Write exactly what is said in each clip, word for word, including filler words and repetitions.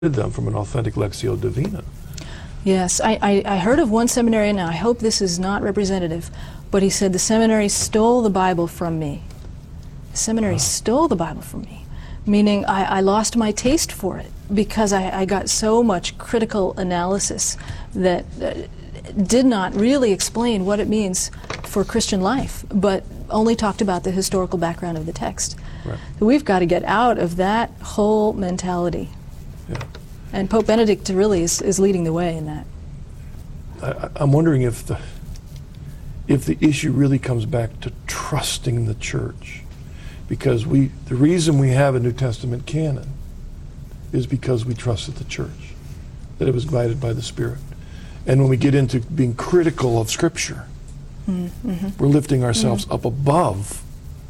them from an authentic Lectio Divina. Yes, I, I, I heard of one seminarian, now I hope this is not representative, but he said the seminary stole the Bible from me. The seminary Wow. stole the Bible from me, meaning I, I lost my taste for it because I, I got so much critical analysis that uh, did not really explain what it means for Christian life, but only talked about the historical background of the text. Right. So we've got to get out of that whole mentality. Yeah. And Pope Benedict really is, is leading the way in that. I, I'm wondering if the if the issue really comes back to trusting the church, because we the reason we have a New Testament canon is because we trusted the church, that it was guided by the Spirit. And when we get into being critical of Scripture, mm-hmm. we're lifting ourselves mm-hmm. up above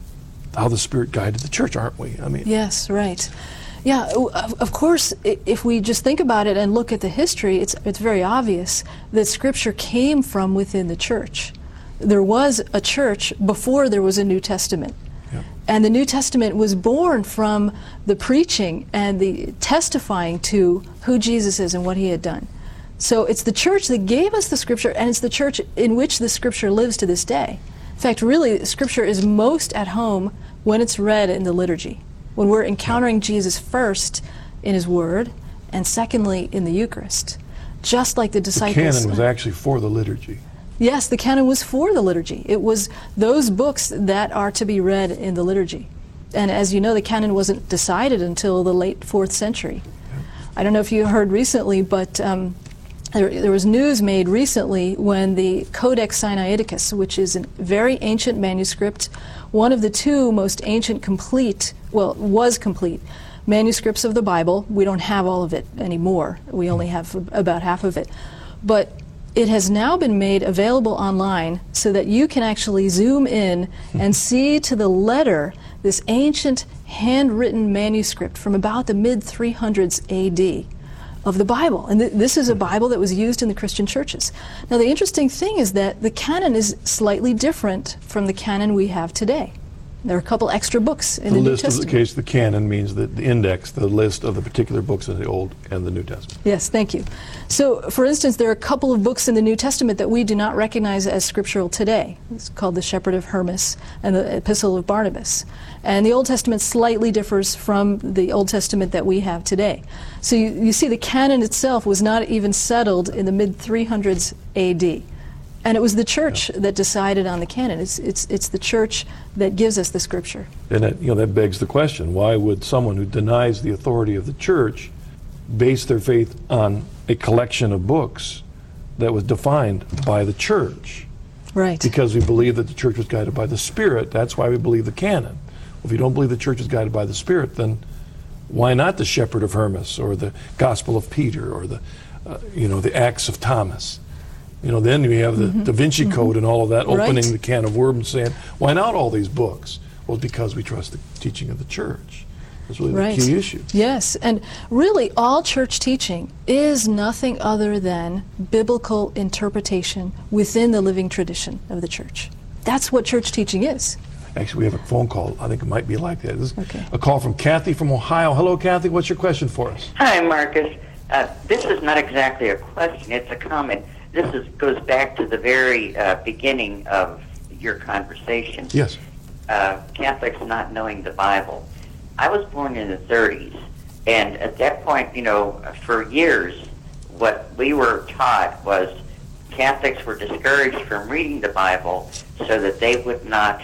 how the Spirit guided the church, aren't we? I mean, yes, right. Yeah, of course, if we just think about it and look at the history, it's, it's very obvious that Scripture came from within the church. There was a church before there was a New Testament. Yep. And the New Testament was born from the preaching and the testifying to who Jesus is and what he had done. So it's the church that gave us the Scripture, and it's the church in which the Scripture lives to this day. In fact, really, Scripture is most at home when it's read in the liturgy, when we're encountering Jesus first in his word, and secondly in the Eucharist, just like the disciples. The canon was actually for the liturgy. Yes, the canon was for the liturgy. It was those books that are to be read in the liturgy. And as you know, the canon wasn't decided until the late fourth century. Yeah. I don't know if you heard recently, but um, there, there was news made recently when the Codex Sinaiticus, which is a very ancient manuscript, one of the two most ancient complete, well, was complete, manuscripts of the Bible. We don't have all of it anymore. We only have about half of it. But it has now been made available online so that you can actually zoom in and see to the letter this ancient handwritten manuscript from about the mid three hundreds A D of the Bible. And th this is a Bible that was used in the Christian churches. Now the interesting thing is that the canon is slightly different from the canon we have today. There are a couple extra books in the, the New list Testament. of the case, the canon means that the index, the list of the particular books in the Old and the New Testament. Yes, thank you. So, for instance, there are a couple of books in the New Testament that we do not recognize as scriptural today. It's called the Shepherd of Hermas and the Epistle of Barnabas. And the Old Testament slightly differs from the Old Testament that we have today. So you, you see the canon itself was not even settled in the mid three hundreds A D. And it was the church yeah. that decided on the canon. It's, it's, it's the church that gives us the Scripture. And that, you know, that begs the question, why would someone who denies the authority of the church base their faith on a collection of books that was defined by the church? Right. Because we believe that the church was guided by the Spirit. That's why we believe the canon. If you don't believe the church is guided by the Spirit, then why not the Shepherd of Hermas or the Gospel of Peter or the, uh, you know, the Acts of Thomas? You know, then we have the mm-hmm. Da Vinci Code mm-hmm. and all of that, opening right. the can of worms, saying, why not all these books? Well, because we trust the teaching of the church. That's really right. the key issue. Yes, and really all church teaching is nothing other than biblical interpretation within the living tradition of the church. That's what church teaching is. Actually, we have a phone call. I think it might be like that. This is okay. a call from Kathy from Ohio. Hello, Kathy. What's your question for us? Hi, Marcus. Uh, this is not exactly a question. It's a comment. This is, goes back to the very uh, beginning of your conversation. Yes. Uh, Catholics not knowing the Bible. I was born in the thirties, and at that point, you know, for years, what we were taught was Catholics were discouraged from reading the Bible so that they would not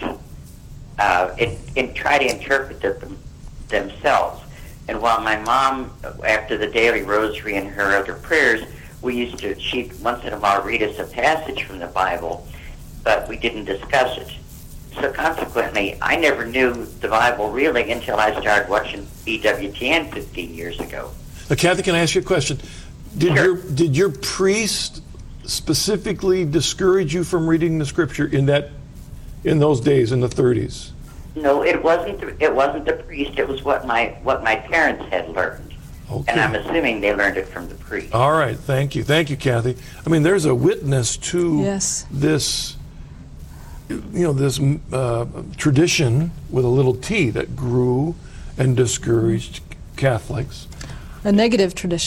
uh, in, in, try to interpret it them, themselves. And while my mom, after the daily rosary and her other prayers, we used to, she'd once in a while read us a passage from the Bible, but we didn't discuss it. So consequently, I never knew the Bible really until I started watching E W T N fifteen years ago. Now, Kathy, can I ask you a question? Did Sure. your did your priest specifically discourage you from reading the Scripture in that in those days in the thirties? No, it wasn't. It wasn't the priest. It was what my what my parents had learned. Okay. And I'm assuming they learned it from the priest. All right, thank you. Thank you, Kathy. I mean, there's a witness to yes. this, you know, this uh, tradition with a little t that grew and discouraged Catholics. A negative tradition.